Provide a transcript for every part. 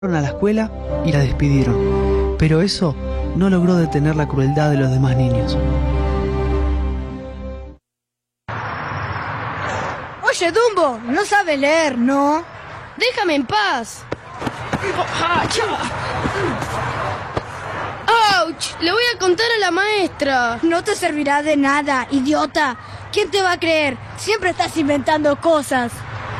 Fueron a la escuela y la despidieron, pero eso no logró detener la crueldad de los demás niños. Oye, Dumbo, no sabe leer, ¿no? Déjame en paz. ¡Auch! Le voy a contar a la maestra. No te servirá de nada, idiota. ¿Quién te va a creer? Siempre estás inventando cosas.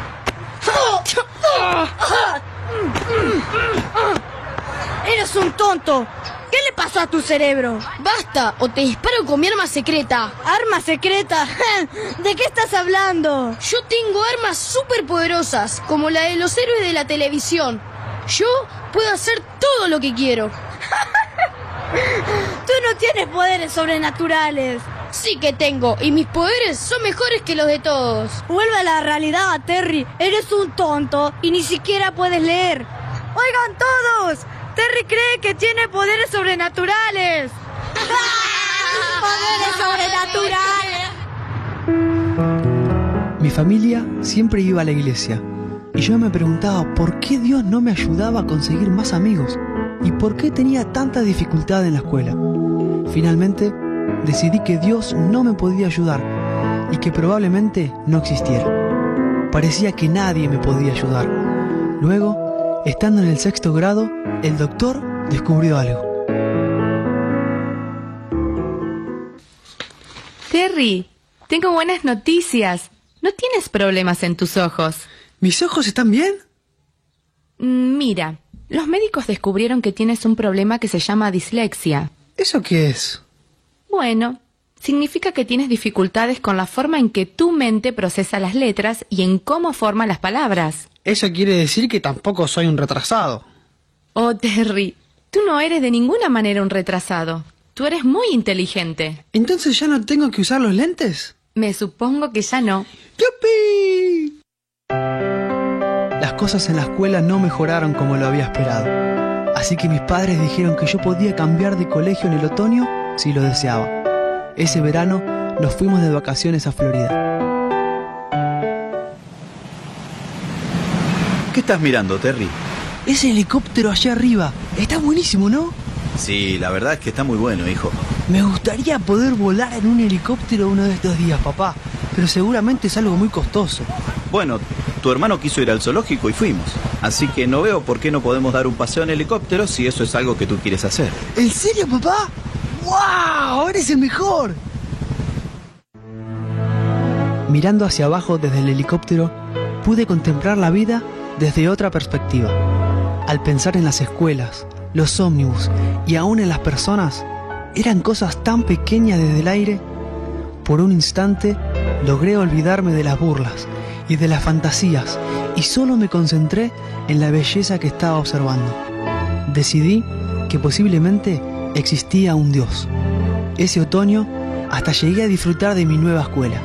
Eres un tonto. ¿Qué le pasó a tu cerebro? ¡Basta! O te disparo con mi arma secreta. ¿Arma secreta? ¿De qué estás hablando? Yo tengo armas superpoderosas, como la de los héroes de la televisión. Yo puedo hacer todo lo que quiero. Tú no tienes poderes sobrenaturales. Sí que tengo, y mis poderes son mejores que los de todos. Vuelve a la realidad, Terry. Eres un tonto y ni siquiera puedes leer. ¡Oigan todos! Terry cree que tiene poderes sobrenaturales. ¡Poderes sobrenaturales! Mi familia siempre iba a la iglesia, y yo me preguntaba por qué Dios no me ayudaba a conseguir más amigos, y por qué tenía tanta dificultad en la escuela. Finalmente, decidí que Dios no me podía ayudar, y que probablemente no existiera. Parecía que nadie me podía ayudar. Luego, estando en el 6º grado, el doctor descubrió algo. Terry, tengo buenas noticias. No tienes problemas en tus ojos. ¿Mis ojos están bien? Mira, los médicos descubrieron que tienes un problema que se llama dislexia. ¿Eso qué es? Bueno, significa que tienes dificultades con la forma en que tu mente procesa las letras y en cómo forma las palabras. Eso quiere decir que tampoco soy un retrasado. Oh, Terry, tú no eres de ninguna manera un retrasado. Tú eres muy inteligente. ¿Entonces ya no tengo que usar los lentes? Me supongo que ya no. ¡Yupi! Las cosas en la escuela no mejoraron como lo había esperado. Así que mis padres dijeron que yo podía cambiar de colegio en el otoño si lo deseaba. Ese verano nos fuimos de vacaciones a Florida. ¿Qué estás mirando, Terry? Ese helicóptero allá arriba está buenísimo, ¿no? Sí, la verdad es que está muy bueno, hijo. Me gustaría poder volar en un helicóptero uno de estos días, papá, pero seguramente es algo muy costoso. Bueno, tu hermano quiso ir al zoológico y fuimos. Así que no veo por qué no podemos dar un paseo en helicóptero si eso es algo que tú quieres hacer. ¿En serio, papá? ¡Wow! ¡Eres el mejor! Mirando hacia abajo desde el helicóptero, pude contemplar la vida desde otra perspectiva. Al pensar en las escuelas, los ómnibus y aún en las personas, eran cosas tan pequeñas desde el aire. Por un instante logré olvidarme de las burlas y de las fantasías y solo me concentré en la belleza que estaba observando. Decidí que posiblemente existía un Dios. Ese otoño hasta llegué a disfrutar de mi nueva escuela.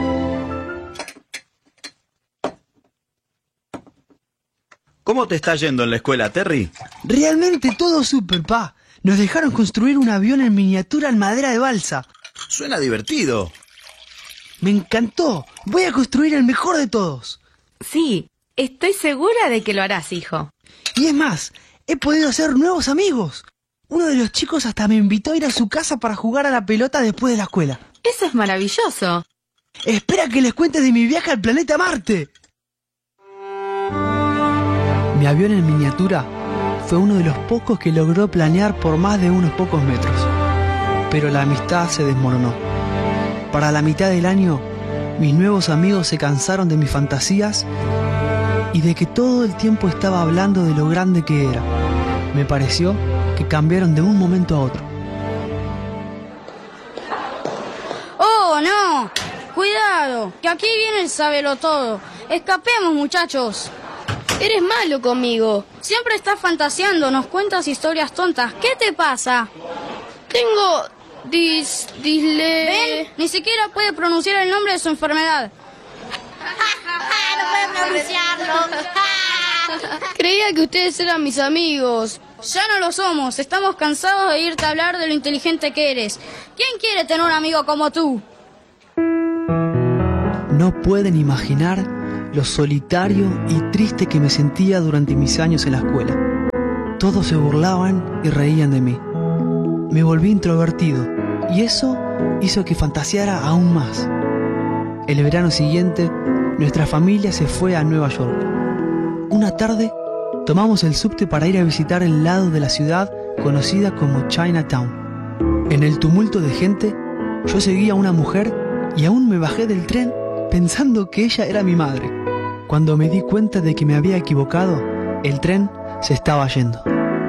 ¿Cómo te está yendo en la escuela, Terry? Realmente todo súper, pa. Nos dejaron construir un avión en miniatura en madera de balsa. Suena divertido. Me encantó. Voy a construir el mejor de todos. Sí, estoy segura de que lo harás, hijo. Y es más, he podido hacer nuevos amigos. Uno de los chicos hasta me invitó a ir a su casa para jugar a la pelota después de la escuela. Eso es maravilloso. Espera que les cuente de mi viaje al planeta Marte. Mi avión en miniatura fue uno de los pocos que logró planear por más de unos pocos metros. Pero la amistad se desmoronó. Para la mitad del año, mis nuevos amigos se cansaron de mis fantasías y de que todo el tiempo estaba hablando de lo grande que era. Me pareció que cambiaron de un momento a otro. ¡Oh, no! ¡Cuidado! Que aquí viene el sabelotodo. ¡Escapemos, muchachos! Eres malo conmigo. Siempre estás fantaseando, nos cuentas historias tontas. ¿Qué te pasa? Tengo... ¿Ven? Ni siquiera puede pronunciar el nombre de su enfermedad. No puede pronunciarlo. Creía que ustedes eran mis amigos. Ya no lo somos. Estamos cansados de irte a hablar de lo inteligente que eres. ¿Quién quiere tener un amigo como tú? No pueden imaginar lo solitario y triste que me sentía durante mis años en la escuela. Todos se burlaban y reían de mí. Me volví introvertido y eso hizo que fantaseara aún más. El verano siguiente, nuestra familia se fue a Nueva York. Una tarde, tomamos el subte para ir a visitar el lado de la ciudad conocida como Chinatown. En el tumulto de gente, yo seguí a una mujer y aún me bajé del tren pensando que ella era mi madre. Cuando me di cuenta de que me había equivocado, el tren se estaba yendo.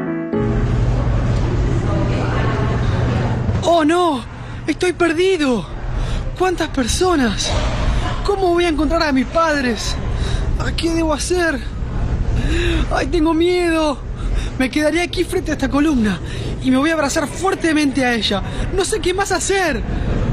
¡Oh no! ¡Estoy perdido! ¿Cuántas personas? ¿Cómo voy a encontrar a mis padres? ¿A qué debo hacer? ¡Ay, tengo miedo! Me quedaré aquí frente a esta columna y me voy a abrazar fuertemente a ella. No sé qué más hacer.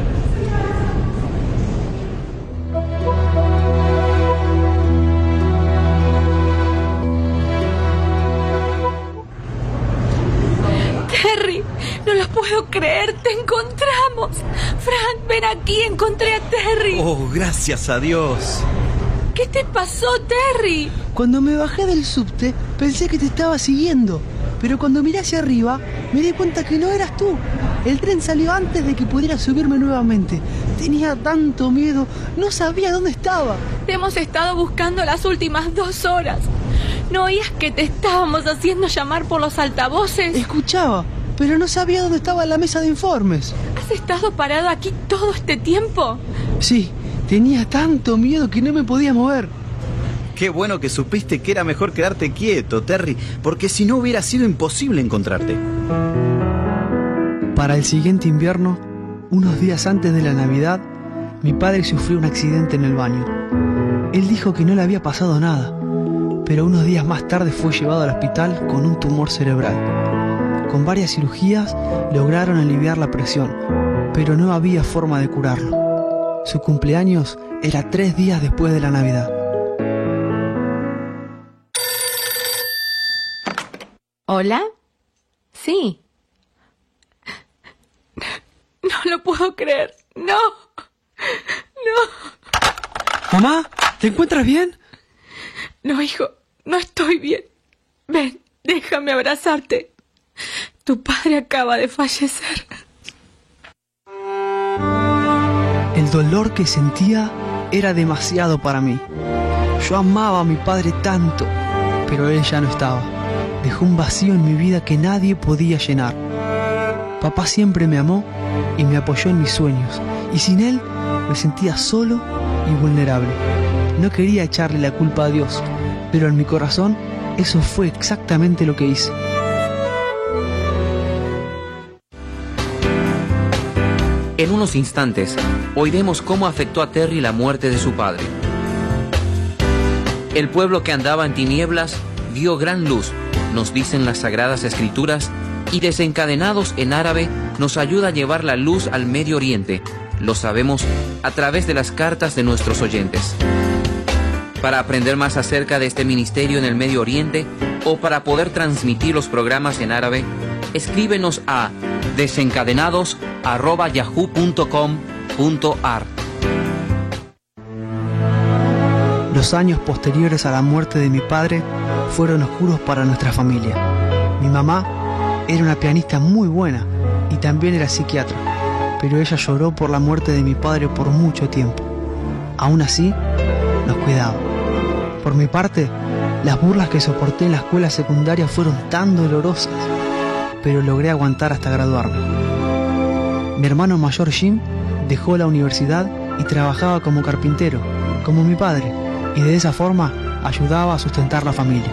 Terry, no lo puedo creer, te encontramos. Frank, ven aquí, encontré a Terry. Oh, gracias a Dios. ¿Qué te pasó, Terry? Cuando me bajé del subte, pensé que te estaba siguiendo, pero cuando miré hacia arriba, me di cuenta que no eras tú. El tren salió antes de que pudiera subirme nuevamente. Tenía tanto miedo, no sabía dónde estaba. Te hemos estado buscando las últimas 2 horas. ¿No oías que te estábamos haciendo llamar por los altavoces? Escuchaba, pero no sabía dónde estaba la mesa de informes. ¿Has estado parado aquí todo este tiempo? Sí, tenía tanto miedo que no me podía mover. Qué bueno que supiste que era mejor quedarte quieto, Terry, porque si no hubiera sido imposible encontrarte. Para el siguiente invierno, unos días antes de la Navidad, mi padre sufrió un accidente en el baño. Él dijo que no le había pasado nada, pero unos días más tarde fue llevado al hospital con un tumor cerebral. Con varias cirugías lograron aliviar la presión, pero no había forma de curarlo. Su cumpleaños era 3 días después de la Navidad. ¿Hola? Sí. No lo puedo creer. No. ¿Mamá? ¿Te encuentras bien? No, hijo, no estoy bien. Ven, déjame abrazarte. Tu padre acaba de fallecer. El dolor que sentía era demasiado para mí. Yo amaba a mi padre tanto, pero él ya no estaba. Dejó un vacío en mi vida que nadie podía llenar. Papá siempre me amó y me apoyó en mis sueños, y sin él me sentía solo y vulnerable. No quería echarle la culpa a Dios, pero en mi corazón eso fue exactamente lo que hice. En unos instantes, oiremos cómo afectó a Terry la muerte de su padre. El pueblo que andaba en tinieblas vio gran luz, nos dicen las Sagradas Escrituras, y Desencadenados en árabe nos ayuda a llevar la luz al Medio Oriente. Lo sabemos a través de las cartas de nuestros oyentes. Para aprender más acerca de este ministerio en el Medio Oriente o para poder transmitir los programas en árabe, escríbenos a desencadenados@yahoo.com.ar. Los años posteriores a la muerte de mi padre fueron oscuros para nuestra familia. Mi mamá era una pianista muy buena y también era psiquiatra, pero ella lloró por la muerte de mi padre por mucho tiempo. Aún así, nos cuidaba. Por mi parte, las burlas que soporté en la escuela secundaria fueron tan dolorosas, pero logré aguantar hasta graduarme. Mi hermano mayor Jim dejó la universidad y trabajaba como carpintero, como mi padre, y de esa forma ayudaba a sustentar la familia.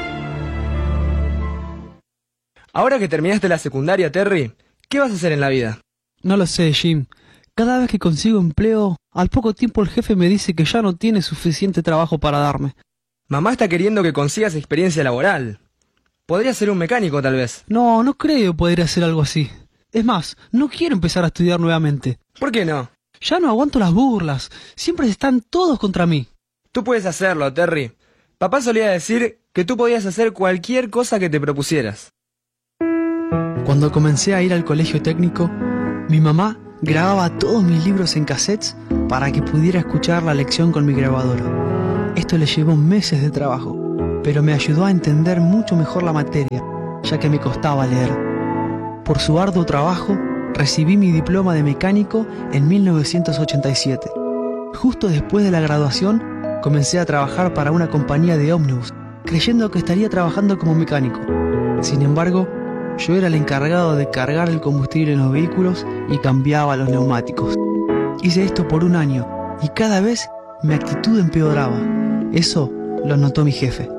Ahora que terminaste la secundaria, Terry, ¿qué vas a hacer en la vida? No lo sé, Jim. Cada vez que consigo empleo, al poco tiempo el jefe me dice que ya no tiene suficiente trabajo para darme. Mamá está queriendo que consigas experiencia laboral. Podrías ser un mecánico, tal vez. No creo poder hacer algo así. Es más, no quiero empezar a estudiar nuevamente. ¿Por qué no? Ya no aguanto las burlas. Siempre están todos contra mí. Tú puedes hacerlo, Terry. Papá solía decir que tú podías hacer cualquier cosa que te propusieras. Cuando comencé a ir al colegio técnico, mi mamá grababa todos mis libros en cassettes para que pudiera escuchar la lección con mi grabadora. Esto le llevó meses de trabajo, pero me ayudó a entender mucho mejor la materia ya que me costaba leer. Por su arduo trabajo, recibí mi diploma de mecánico en 1987. Justo después de la graduación, comencé a trabajar para una compañía de ómnibus, creyendo que estaría trabajando como mecánico. Sin embargo, yo era el encargado de cargar el combustible en los vehículos y cambiaba los neumáticos. Hice esto por un año y cada vez mi actitud empeoraba. Eso lo notó mi jefe.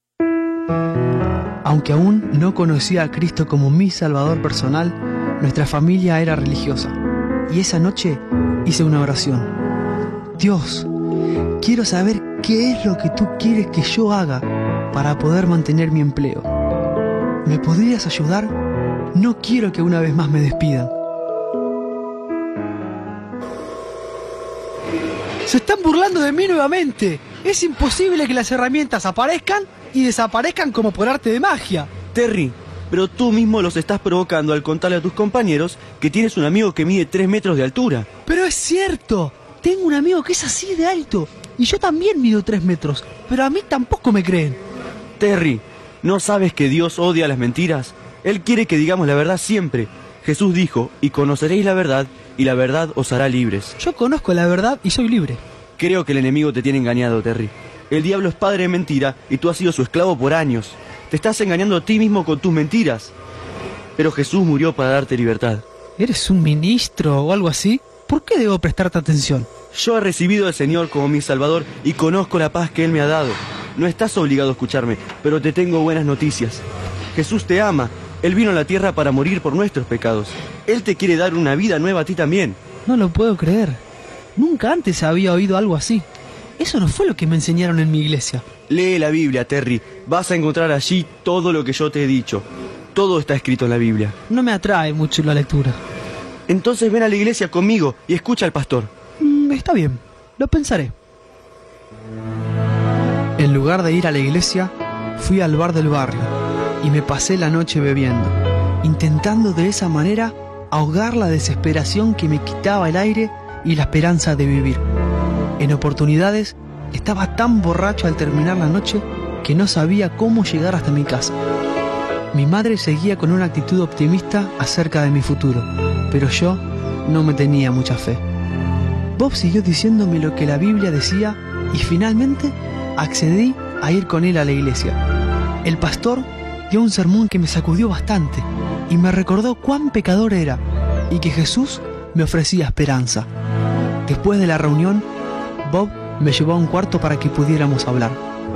Aunque aún no conocía a Cristo como mi Salvador personal, nuestra familia era religiosa. Y esa noche hice una oración. Dios, quiero saber qué es lo que tú quieres que yo haga para poder mantener mi empleo. ¿Me podrías ayudar? No quiero que una vez más me despidan. ¡Se están burlando de mí nuevamente! Es imposible que las herramientas aparezcan y desaparezcan como por arte de magia. Terry, pero tú mismo los estás provocando al contarle a tus compañeros que tienes un amigo que mide 3 metros de altura. ¡Pero es cierto! Tengo un amigo que es así de alto. Y yo también mido 3 metros. Pero a mí tampoco me creen. Terry, ¿no sabes que Dios odia las mentiras? Él quiere que digamos la verdad siempre. Jesús dijo, y conoceréis la verdad, y la verdad os hará libres. Yo conozco la verdad y soy libre. Creo que el enemigo te tiene engañado, Terry. El diablo es padre de mentira y tú has sido su esclavo por años. Te estás engañando a ti mismo con tus mentiras. Pero Jesús murió para darte libertad. ¿Eres un ministro o algo así? ¿Por qué debo prestarte atención? Yo he recibido al Señor como mi Salvador y conozco la paz que Él me ha dado. No estás obligado a escucharme, pero te tengo buenas noticias. Jesús te ama. Él vino a la tierra para morir por nuestros pecados. Él te quiere dar una vida nueva a ti también. No lo puedo creer. Nunca antes había oído algo así. Eso no fue lo que me enseñaron en mi iglesia. Lee la Biblia, Terry. Vas a encontrar allí todo lo que yo te he dicho. Todo está escrito en la Biblia. No me atrae mucho la lectura. Entonces ven a la iglesia conmigo y escucha al pastor. Está bien, lo pensaré. En lugar de ir a la iglesia, fui al bar del barrio y me pasé la noche bebiendo, intentando de esa manera ahogar la desesperación que me quitaba el aire y la esperanza de vivir. En oportunidades, estaba tan borracho al terminar la noche que no sabía cómo llegar hasta mi casa. Mi madre seguía con una actitud optimista acerca de mi futuro, pero yo no me tenía mucha fe. Bob siguió diciéndome lo que la Biblia decía y finalmente accedí a ir con él a la iglesia. El pastor dio un sermón que me sacudió bastante y me recordó cuán pecador era y que Jesús me ofrecía esperanza. Después de la reunión, Bob me llevó a un cuarto para que pudiéramos hablar.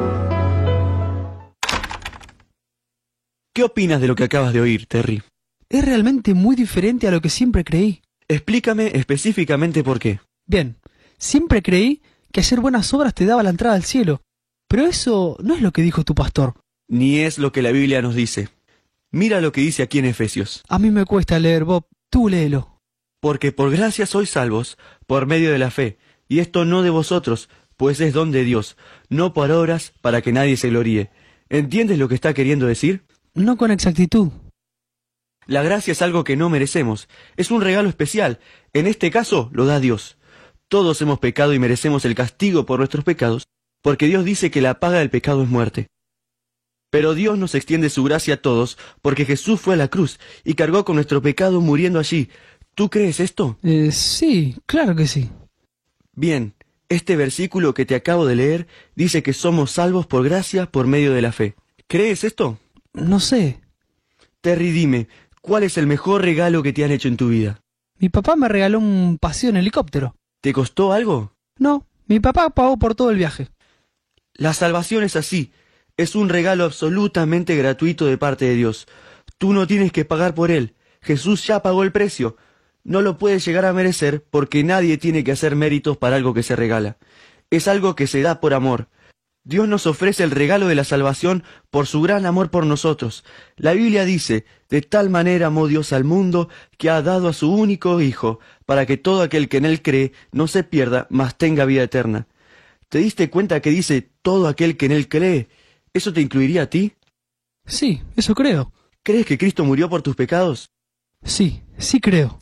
¿Qué opinas de lo que acabas de oír, Terry? Es realmente muy diferente a lo que siempre creí. Explícame específicamente por qué. Bien, siempre creí que hacer buenas obras te daba la entrada al cielo, pero eso no es lo que dijo tu pastor. Ni es lo que la Biblia nos dice. Mira lo que dice aquí en Efesios. A mí me cuesta leer, Bob. Tú léelo. Porque por gracia sois salvos, por medio de la fe, y esto no de vosotros, pues es don de Dios, no por obras, para que nadie se gloríe. ¿Entiendes lo que está queriendo decir? No con exactitud. La gracia es algo que no merecemos. Es un regalo especial. En este caso, lo da Dios. Todos hemos pecado y merecemos el castigo por nuestros pecados, porque Dios dice que la paga del pecado es muerte. Pero Dios nos extiende su gracia a todos, porque Jesús fue a la cruz y cargó con nuestro pecado muriendo allí. ¿Tú crees esto? Sí, claro que sí. Bien, este versículo que te acabo de leer dice que somos salvos por gracia por medio de la fe. ¿Crees esto? No sé. Terry, dime, ¿cuál es el mejor regalo que te han hecho en tu vida? Mi papá me regaló un paseo en helicóptero. ¿Te costó algo? No, mi papá pagó por todo el viaje. La salvación es así. Es un regalo absolutamente gratuito de parte de Dios. Tú no tienes que pagar por él. Jesús ya pagó el precio. No lo puedes llegar a merecer porque nadie tiene que hacer méritos para algo que se regala. Es algo que se da por amor. Dios nos ofrece el regalo de la salvación por su gran amor por nosotros. La Biblia dice, de tal manera amó Dios al mundo que ha dado a su único Hijo, para que todo aquel que en él cree no se pierda, mas tenga vida eterna. ¿Te diste cuenta que dice todo aquel que en él cree? ¿Eso te incluiría a ti? Sí, eso creo. ¿Crees que Cristo murió por tus pecados? Sí creo.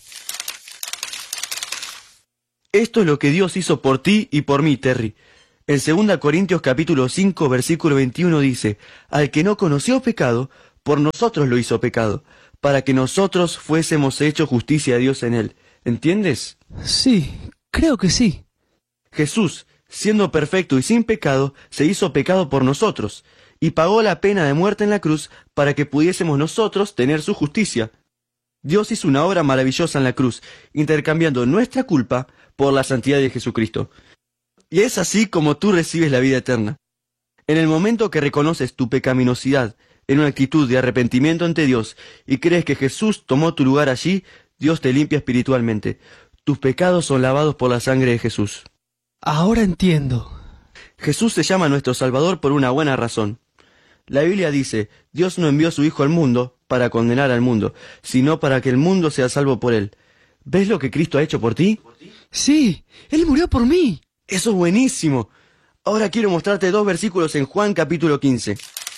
Esto es lo que Dios hizo por ti y por mí, Terry. En 2 Corintios capítulo 5, versículo 21 dice, al que no conoció pecado, Por nosotros lo hizo pecado, para que nosotros fuésemos hechos justicia de Dios en él. ¿Entiendes? Sí, creo que sí. Jesús, siendo perfecto y sin pecado, se hizo pecado por nosotros, y pagó la pena de muerte en la cruz para que pudiésemos nosotros tener su justicia. Dios hizo una obra maravillosa en la cruz, intercambiando nuestra culpa por la santidad de Jesucristo. Y es así como tú recibes la vida eterna. En el momento que reconoces tu pecaminosidad en una actitud de arrepentimiento ante Dios y crees que Jesús tomó tu lugar allí, Dios te limpia espiritualmente. Tus pecados son lavados por la sangre de Jesús. Ahora entiendo. Jesús se llama nuestro Salvador por una buena razón. La Biblia dice, Dios no envió a su Hijo al mundo para condenar al mundo, sino para que el mundo sea salvo por él. ¿Ves lo que Cristo ha hecho por ti? Sí, Él murió por mí. Eso es buenísimo. Ahora quiero mostrarte 2 versículos en Juan capítulo 15.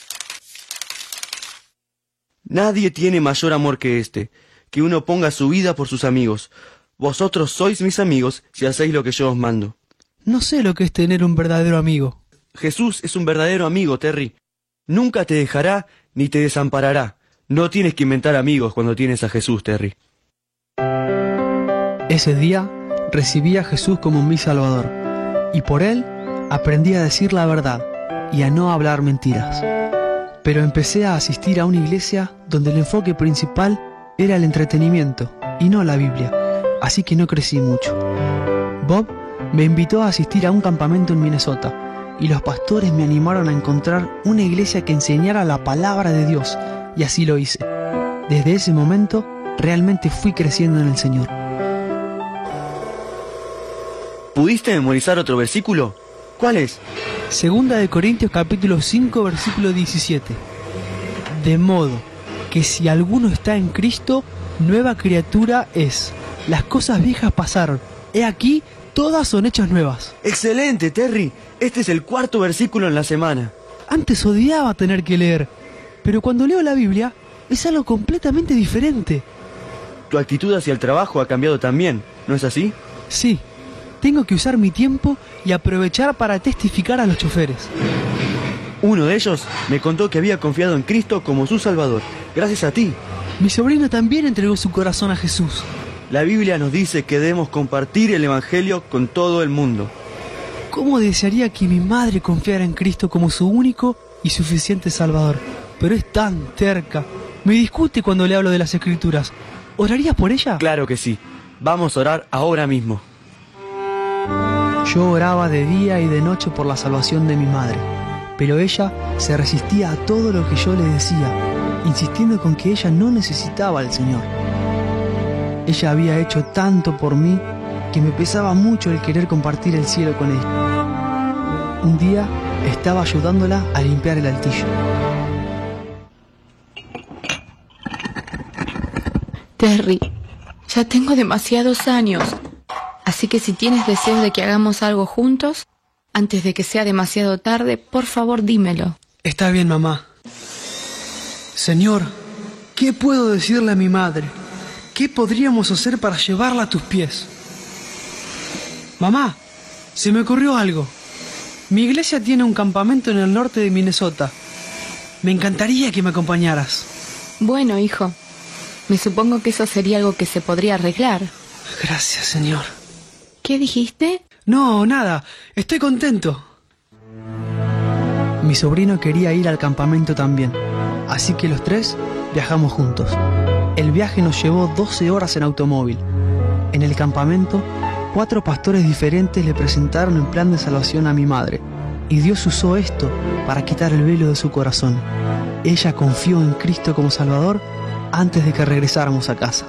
Nadie tiene mayor amor que este, que uno ponga su vida por sus amigos. Vosotros sois mis amigos si hacéis lo que yo os mando. No sé lo que es tener un verdadero amigo. Jesús es un verdadero amigo, Terry. Nunca te dejará ni te desamparará. No tienes que inventar amigos cuando tienes a Jesús, Terry. Ese día recibí a Jesús como mi Salvador, y por Él aprendí a decir la verdad y a no hablar mentiras. Pero empecé a asistir a una iglesia donde el enfoque principal era el entretenimiento y no la Biblia, así que no crecí mucho. Bob me invitó a asistir a un campamento en Minnesota, y los pastores me animaron a encontrar una iglesia que enseñara la palabra de Dios, y así lo hice. Desde ese momento, realmente fui creciendo en el Señor. ¿Pudiste memorizar otro versículo? ¿Cuál es? 2 de Corintios capítulo 5, versículo 17. De modo que si alguno está en Cristo, nueva criatura es. Las cosas viejas pasaron. He aquí, todas son hechas nuevas. ¡Excelente, Terry! Este es el 4º versículo en la semana. Antes odiaba tener que leer, pero cuando leo la Biblia, es algo completamente diferente. Tu actitud hacia el trabajo ha cambiado también, ¿no es así? Sí, tengo que usar mi tiempo y aprovechar para testificar a los choferes. Uno de ellos me contó que había confiado en Cristo como su Salvador, gracias a ti. Mi sobrino también entregó su corazón a Jesús. La Biblia nos dice que debemos compartir el Evangelio con todo el mundo. ¿Cómo desearía que mi madre confiara en Cristo como su único y suficiente Salvador? Pero es tan terca. Me discute cuando le hablo de las Escrituras. ¿Orarías por ella? Claro que sí. Vamos a orar ahora mismo. Yo oraba de día y de noche por la salvación de mi madre, pero ella se resistía a todo lo que yo le decía, insistiendo con que ella no necesitaba al Señor. Ella había hecho tanto por mí que me pesaba mucho el querer compartir el cielo con ella. Un día estaba ayudándola a limpiar el altillo. Terry, ya tengo demasiados años, así que si tienes deseos de que hagamos algo juntos, antes de que sea demasiado tarde, por favor dímelo. Está bien, mamá. Señor, ¿qué puedo decirle a mi madre? ¿Qué podríamos hacer para llevarla a tus pies? Mamá, se me ocurrió algo. Mi iglesia tiene un campamento en el norte de Minnesota. Me encantaría que me acompañaras. Bueno, hijo, me supongo que eso sería algo que se podría arreglar. Gracias, Señor. ¿Qué dijiste? No, nada. Estoy contento. Mi sobrino quería ir al campamento también, así que los tres viajamos juntos. El viaje nos llevó 12 horas en automóvil. En el campamento, 4 pastores diferentes le presentaron el plan de salvación a mi madre, y Dios usó esto para quitar el velo de su corazón. Ella confió en Cristo como Salvador antes de que regresáramos a casa.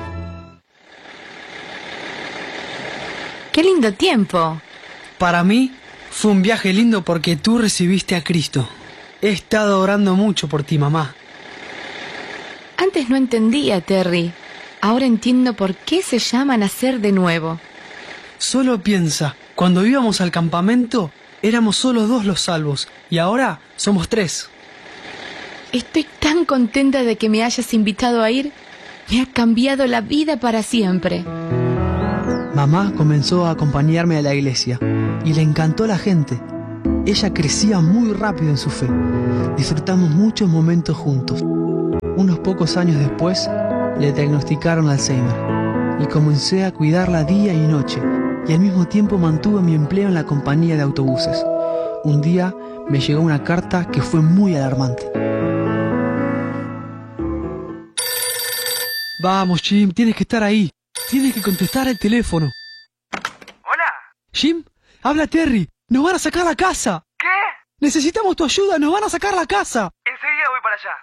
¡Qué lindo tiempo! Para mí, fue un viaje lindo porque tú recibiste a Cristo. He estado orando mucho por ti, mamá. Antes no entendía, Terry. Ahora entiendo por qué se llama nacer de nuevo. Solo piensa, cuando íbamos al campamento, éramos solo 2 los salvos, y ahora somos 3. Estoy tan contenta de que me hayas invitado a ir. Me ha cambiado la vida para siempre. Mamá comenzó a acompañarme a la iglesia, y le encantó la gente. Ella crecía muy rápido en su fe. Disfrutamos muchos momentos juntos. Unos pocos años después, le diagnosticaron Alzheimer y comencé a cuidarla día y noche, y al mismo tiempo mantuve mi empleo en la compañía de autobuses. Un día me llegó una carta que fue muy alarmante. Vamos, Jim, tienes que estar ahí. Tienes que contestar el teléfono. ¿Hola? Jim, habla Terry. Nos van a sacar la casa. ¿Qué? Necesitamos tu ayuda, nos van a sacar la casa. Enseguida voy para allá.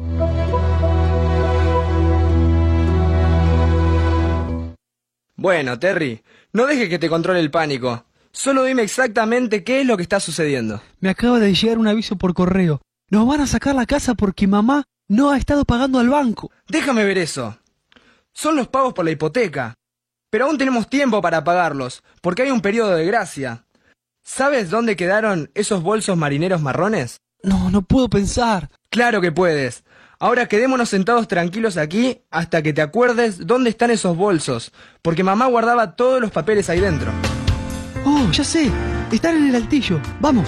Bueno, Terry, no dejes que te controle el pánico. Solo dime exactamente qué es lo que está sucediendo. Me acaba de llegar un aviso por correo. Nos van a sacar la casa porque mamá no ha estado pagando al banco. Déjame ver eso. Son los pagos por la hipoteca. Pero aún tenemos tiempo para pagarlos, porque hay un periodo de gracia. ¿Sabes dónde quedaron esos bolsos marineros marrones? No puedo pensar. Claro que puedes. Ahora quedémonos sentados tranquilos aquí hasta que te acuerdes dónde están esos bolsos, porque mamá guardaba todos los papeles ahí dentro. Oh, ya sé. Están en el altillo. Vamos.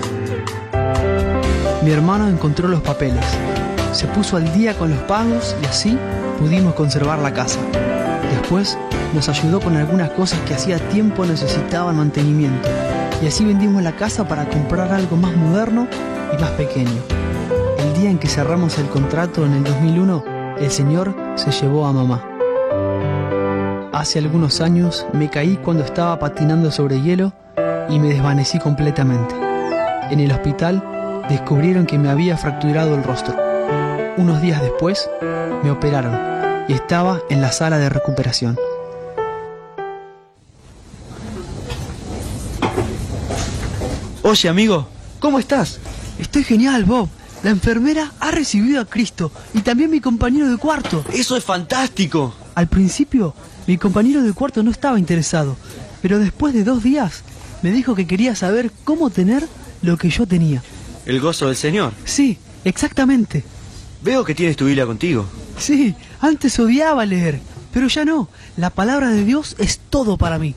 Mi hermano encontró los papeles. Se puso al día con los pagos y así pudimos conservar la casa. Después nos ayudó con algunas cosas que hacía tiempo necesitaban mantenimiento. Y así vendimos la casa para comprar algo más moderno y más pequeño. El día en que cerramos el contrato en el 2001, el Señor se llevó a mamá. Hace algunos años me caí cuando estaba patinando sobre hielo y me desvanecí completamente. En el hospital descubrieron que me había fracturado el rostro. Unos días después me operaron y estaba en la sala de recuperación. Oye, amigo, ¿cómo estás? Estoy genial, Bob. La enfermera ha recibido a Cristo y también mi compañero de cuarto. ¡Eso es fantástico! Al principio, mi compañero de cuarto no estaba interesado, pero después de 2 días me dijo que quería saber cómo tener lo que yo tenía. El gozo del Señor. Sí, exactamente. Veo que tienes tu Biblia contigo. Sí, antes odiaba leer, pero ya no. La palabra de Dios es todo para mí.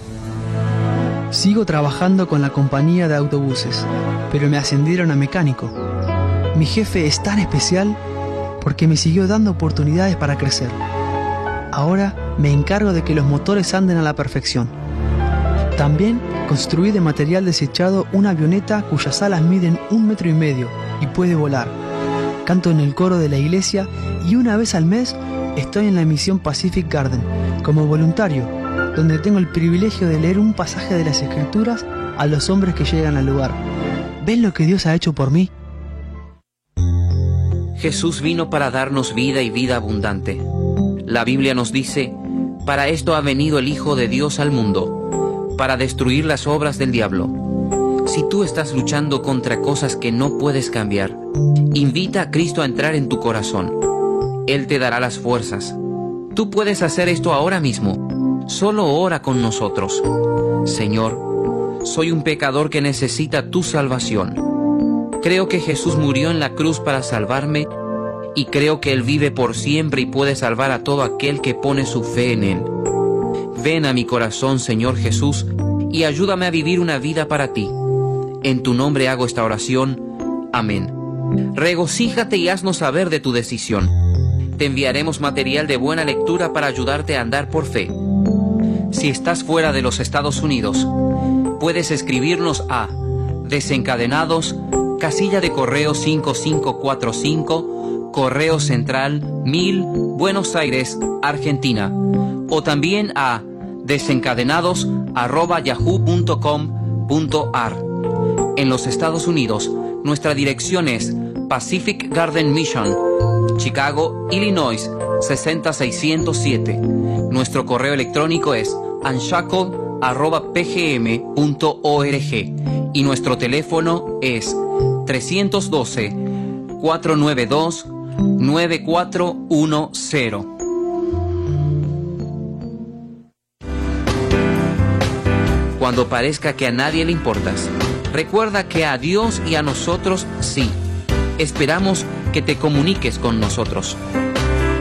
Sigo trabajando con la compañía de autobuses, pero me ascendieron a mecánico. Mi jefe es tan especial porque me siguió dando oportunidades para crecer. Ahora me encargo de que los motores anden a la perfección. También construí de material desechado una avioneta cuyas alas miden 1,5 metros y puede volar. Canto en el coro de la iglesia y una vez al mes estoy en la misión Pacific Garden como voluntario, donde tengo el privilegio de leer un pasaje de las Escrituras a los hombres que llegan al lugar. ¿Ven lo que Dios ha hecho por mí? Jesús vino para darnos vida y vida abundante. La Biblia nos dice, para esto ha venido el Hijo de Dios al mundo, para destruir las obras del diablo. Si tú estás luchando contra cosas que no puedes cambiar, invita a Cristo a entrar en tu corazón. Él te dará las fuerzas. Tú puedes hacer esto ahora mismo. Solo ora con nosotros. Señor, soy un pecador que necesita tu salvación. Creo que Jesús murió en la cruz para salvarme y creo que Él vive por siempre y puede salvar a todo aquel que pone su fe en Él. Ven a mi corazón, Señor Jesús, y ayúdame a vivir una vida para ti. En tu nombre hago esta oración. Amén. Regocíjate y haznos saber de tu decisión. Te enviaremos material de buena lectura para ayudarte a andar por fe. Si estás fuera de los Estados Unidos, puedes escribirnos a Desencadenados, casilla de correo 5545, Correo Central 1000, Buenos Aires, Argentina, o también a desencadenados@yahoo.com.ar. En los Estados Unidos, nuestra dirección es Pacific Garden Mission, Chicago, Illinois 60607. Nuestro correo electrónico es unshackled@pgm.org y nuestro teléfono es 312-492-9410. Cuando parezca que a nadie le importas, recuerda que a Dios y a nosotros sí. Esperamos que te comuniques con nosotros.